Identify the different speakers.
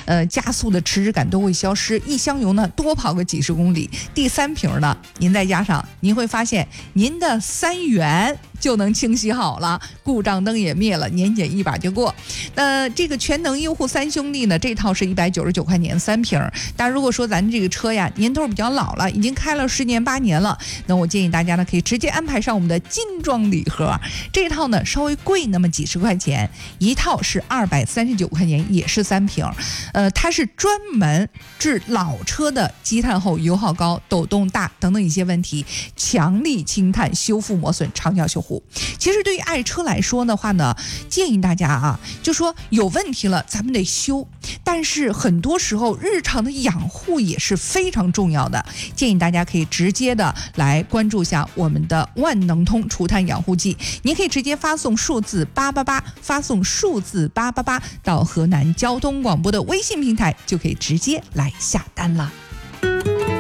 Speaker 1: 加速的迟滞感都会消失。一箱油呢多跑个几十公里，第3瓶呢您再加上，您会发现您的3元就能清洗好了，故障灯也灭了，年检一把就过。这个全能优护3兄弟呢，这套是199块钱3瓶。但如果说咱这个车呀年头比较老了，已经开了10年8年了，那我建议大家呢可以直接安排上我们的精装礼盒。这套呢稍微贵那么几十块钱，一套是239块钱，也是3瓶。它是专门治老车的积碳后、油耗高、抖动大等等一些问题，强力清碳、修复磨损、长效修护。其实对于爱车来说的话呢，建议大家啊，就说有问题了咱们得修，但是很多时候日常的养护也是非常重要的，建议大家可以直接的来关注一下我们的万能通除碳养护剂，您可以直接发送数字888，发送数字888到河南交通广播的微信平台，就可以直接来下单了。